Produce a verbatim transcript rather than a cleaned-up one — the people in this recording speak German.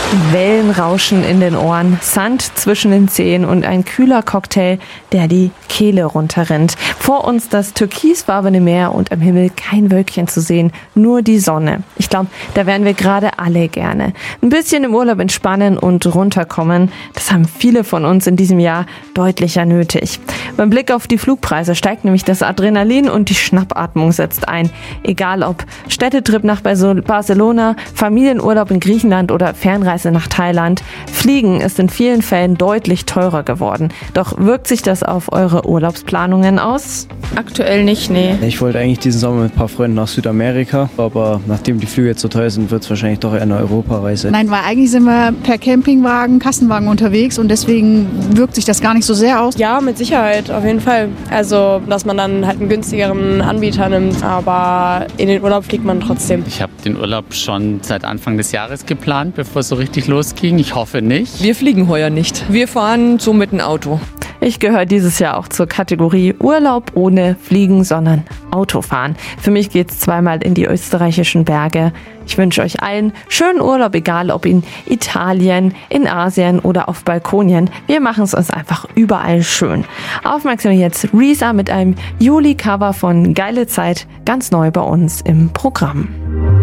Wellen rauschen in den Ohren, Sand zwischen den Zehen und ein kühler Cocktail, der die Kehle runterrinnt. Vor uns das türkisfarbene Meer und am Himmel kein Wölkchen zu sehen, nur die Sonne. Ich glaube, da wären wir gerade alle gerne. Ein bisschen im Urlaub entspannen und runterkommen, das haben viele von uns in diesem Jahr deutlicher nötig. Beim Blick auf die Flugpreise steigt nämlich das Adrenalin und die Schnappatmung setzt ein. Egal ob Städtetrip nach Barcelona, Familienurlaub in Griechenland oder Fernreise nach Thailand. Fliegen ist in vielen Fällen deutlich teurer geworden. Doch wirkt sich das auf eure Urlaubsplanungen aus? Aktuell nicht, nee. Ich wollte eigentlich diesen Sommer mit ein paar Freunden nach Südamerika, aber nachdem die Flüge jetzt so teuer sind, wird es wahrscheinlich doch eher eine Europareise. Nein, weil eigentlich sind wir per Campingwagen, Kassenwagen unterwegs und deswegen wirkt sich das gar nicht so sehr aus. Ja, mit Sicherheit, auf jeden Fall. Also, dass man dann halt einen günstigeren Anbieter nimmt, aber in den Urlaub fliegt man trotzdem. Ich habe den Urlaub schon seit Anfang des Jahres geplant, bevor es so richtig losging. Ich hoffe nicht. Wir fliegen heuer nicht. Wir fahren so mit dem Auto. Ich gehöre dieses Jahr auch zur Kategorie Urlaub ohne Fliegen, sondern Autofahren. Für mich geht's zweimal in die österreichischen Berge. Ich wünsche euch allen schönen Urlaub, egal ob in Italien, in Asien oder auf Balkonien. Wir machen es uns einfach überall schön. Aufmerksam jetzt Risa mit einem Juli-Cover von Geile Zeit, ganz neu bei uns im Programm.